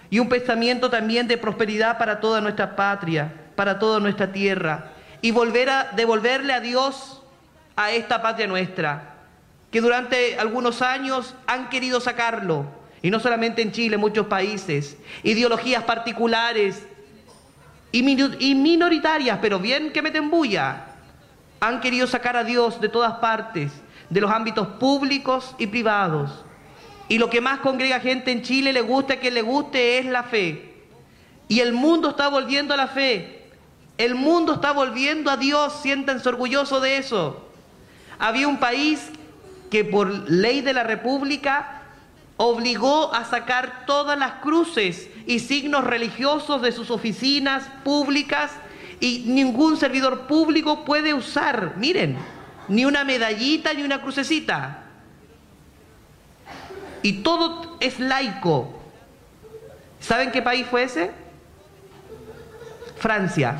y un pensamiento también de prosperidad para toda nuestra patria, para toda nuestra tierra, y devolverle a Dios a esta patria nuestra, que durante algunos años han querido sacarlo, y no solamente en Chile, en muchos países, ideologías particulares y minoritarias, pero bien que meten bulla, han querido sacar a Dios de todas partes, de los ámbitos públicos y privados. Y lo que más congrega gente en Chile, le guste a quien le guste, es la fe. Y el mundo está volviendo a la fe. El mundo está volviendo a Dios, siéntanse orgullosos de eso. Había un país que por ley de la República obligó a sacar todas las cruces y signos religiosos de sus oficinas públicas, y ningún servidor público puede usar, miren, ni una medallita ni una crucecita. Y todo es laico. ¿Saben qué país fue ese? Francia.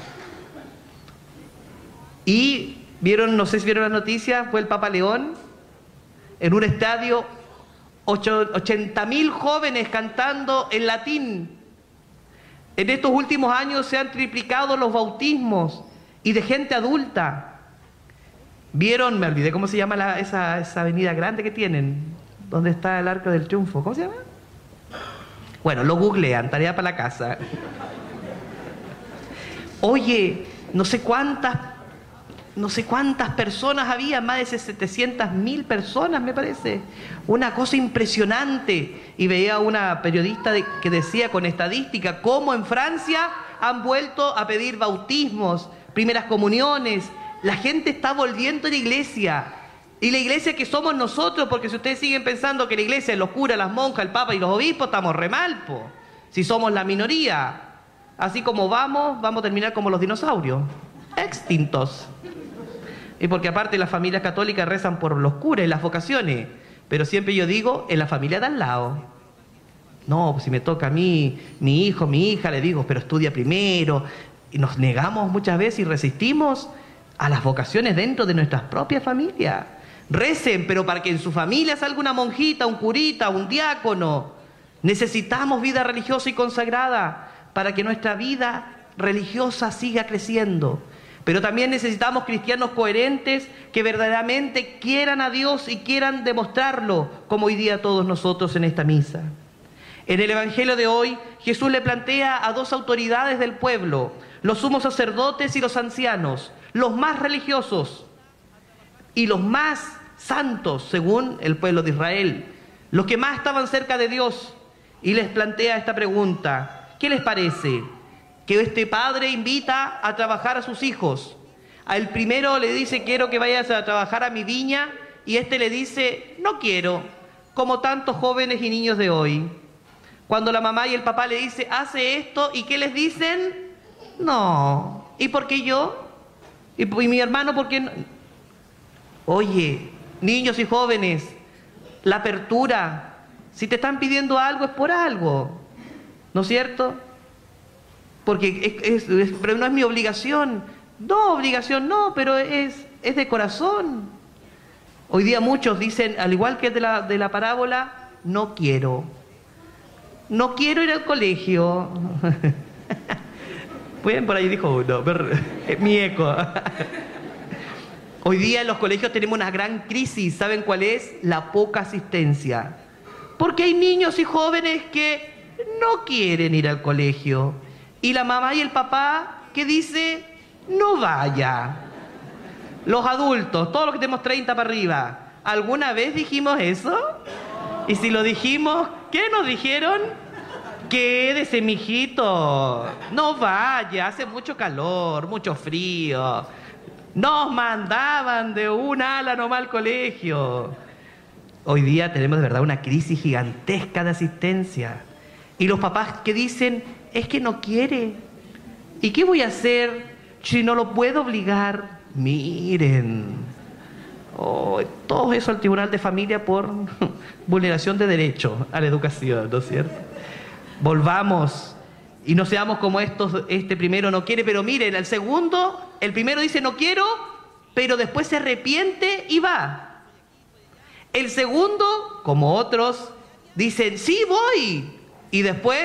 Y vieron, no sé si vieron las noticias, fue el Papa León en un estadio, 80.000 jóvenes cantando en latín. En estos últimos años se han triplicado los bautismos, y de gente adulta. ¿Vieron? Me olvidé cómo se llama esa avenida grande que tienen, donde está el Arco del Triunfo. ¿Cómo se llama? Bueno, lo googlean, tarea para la casa. Oye, no sé cuántas personas había, más de 700.000 personas, me parece. Una cosa impresionante. Y veía una periodista que decía con estadística cómo en Francia han vuelto a pedir bautismos, primeras comuniones. La gente está volviendo a la iglesia. Y la iglesia que somos nosotros, porque si ustedes siguen pensando que la iglesia es los curas, las monjas, el papa y los obispos, estamos re mal, po. Si somos la minoría. Así como vamos a terminar como los dinosaurios, extintos. Y porque aparte las familias católicas rezan por los curas y las vocaciones, pero siempre yo digo, en la familia de al lado. No, pues si me toca a mí, mi hijo, mi hija, le digo, pero estudia primero. Y nos negamos muchas veces y resistimos a las vocaciones dentro de nuestras propias familias. Recen, pero para que en su familia salga una monjita, un curita, un diácono. Necesitamos vida religiosa y consagrada para que nuestra vida religiosa siga creciendo. Pero también necesitamos cristianos coherentes que verdaderamente quieran a Dios y quieran demostrarlo, como hoy día todos nosotros en esta misa. En el Evangelio de hoy, Jesús le plantea a dos autoridades del pueblo, los sumos sacerdotes y los ancianos, los más religiosos y los más santos, según el pueblo de Israel, los que más estaban cerca de Dios, y les plantea esta pregunta: ¿qué les parece? Que este padre invita a trabajar a sus hijos. Al primero le dice, quiero que vayas a trabajar a mi viña, y este le dice, no quiero, como tantos jóvenes y niños de hoy. Cuando la mamá y el papá le dicen, hace esto, ¿y qué les dicen? No. ¿Y por qué yo? ¿Y mi hermano por qué no? Oye, niños y jóvenes, la apertura, si te están pidiendo algo es por algo, ¿no es cierto? Porque pero no es mi obligación. No, obligación no, pero es de corazón. Hoy día muchos dicen, al igual que de la parábola, no quiero. No quiero ir al colegio. Bueno, por ahí dijo uno, mi eco. Hoy día en los colegios tenemos una gran crisis. ¿Saben cuál es? La poca asistencia. Porque hay niños y jóvenes que no quieren ir al colegio. Y la mamá y el papá que dice, no vaya. Los adultos, todos los que tenemos 30 para arriba, ¿alguna vez dijimos eso? Y si lo dijimos, ¿qué nos dijeron? Quédese, mijito, no vaya, hace mucho calor, mucho frío. Nos mandaban de un ala nomás al colegio. Hoy día tenemos de verdad una crisis gigantesca de asistencia. Y los papás que dicen, es que no quiere. ¿Y qué voy a hacer si no lo puedo obligar? Miren, todo eso al Tribunal de Familia por vulneración de derecho a la educación, ¿no es cierto? Volvamos y no seamos como este primero no quiere, pero miren, el segundo, el primero dice no quiero, pero después se arrepiente y va. El segundo, como otros, dicen sí voy, y después